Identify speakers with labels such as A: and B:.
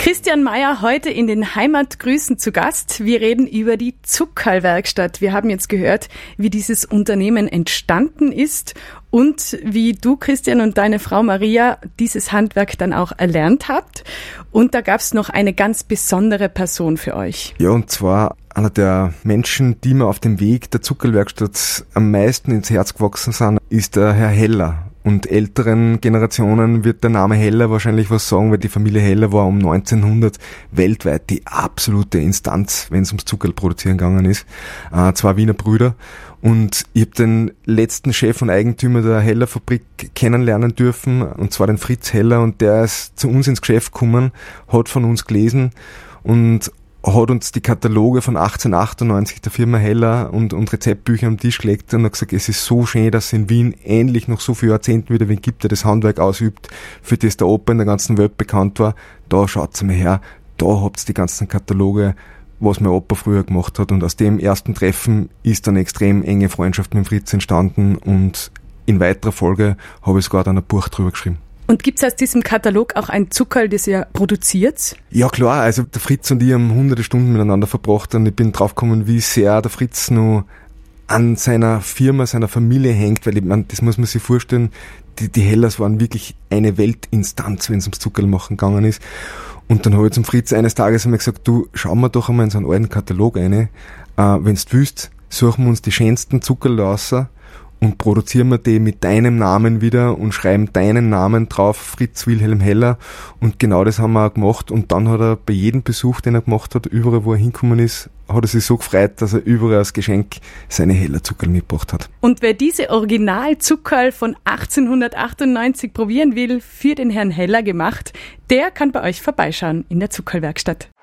A: Christian Meyer heute in den Heimatgrüßen zu Gast. Wir reden über die Zuckerl-Werkstatt. Wir haben jetzt gehört, wie dieses Unternehmen entstanden ist und wie du, Christian, und deine Frau Maria dieses Handwerk dann auch erlernt habt. Und da gab es noch eine ganz besondere Person für euch.
B: Ja, und zwar einer der Menschen, die mir auf dem Weg der Zuckerl-Werkstatt am meisten ins Herz gewachsen sind, ist der Herr Heller. Und älteren Generationen wird der Name Heller wahrscheinlich was sagen, weil die Familie Heller war um 1900 weltweit die absolute Instanz, wenn es ums Zuckerl-Produzieren gegangen ist. Zwei Wiener Brüder. Und ich habe den letzten Chef und Eigentümer der Heller-Fabrik kennenlernen dürfen, und zwar den Fritz Heller, und der ist zu uns ins Geschäft gekommen, hat von uns gelesen und hat uns die Kataloge von 1898 der Firma Heller und Rezeptbücher am Tisch gelegt und hat gesagt, es ist so schön, dass es in Wien ähnlich nach so vielen Jahrzehnten wieder wen gibt, der das Handwerk ausübt, für das der Opa in der ganzen Welt bekannt war. Da schaut's mal her, da habt's die ganzen Kataloge, was mein Opa früher gemacht hat, und aus dem ersten Treffen ist dann extrem enge Freundschaft mit Fritz entstanden, und in weiterer Folge habe ich sogar dann ein Buch drüber geschrieben.
A: Und gibt's aus diesem Katalog auch ein Zuckerl, das ihr produziert?
B: Ja klar, also der Fritz und ich haben hunderte Stunden miteinander verbracht, und ich bin draufgekommen, wie sehr der Fritz noch an seiner Firma, seiner Familie hängt, weil ich meine, das muss man sich vorstellen, die Hellers waren wirklich eine Weltinstanz, wenn es ums Zuckerlmachen gegangen ist. Und dann habe ich zum Fritz eines Tages einmal gesagt, du, schau mal doch einmal in so einen alten Katalog rein, wenn du willst, suchen wir uns die schönsten Zuckerl raus und produzieren wir die mit deinem Namen wieder und schreiben deinen Namen drauf, Fritz Wilhelm Heller. Und genau das haben wir auch gemacht. Und dann hat er bei jedem Besuch, den er gemacht hat, überall wo er hingekommen ist, hat er sich so gefreut, dass er überall als Geschenk seine Heller-Zuckerl mitgebracht hat.
A: Und wer diese Original-Zuckerl von 1898 probieren will, für den Herrn Heller gemacht, der kann bei euch vorbeischauen in der Zuckerl-Werkstatt.